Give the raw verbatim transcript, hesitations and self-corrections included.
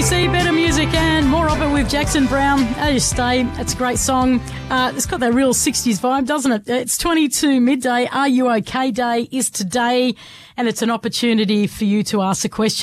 C, better music and more of it with Jackson Brown. As you stay, it's a great song. Uh, it's got that real sixties vibe, doesn't it? It's twenty to midday. Are You OK Day is today, and it's an opportunity for you to ask a question.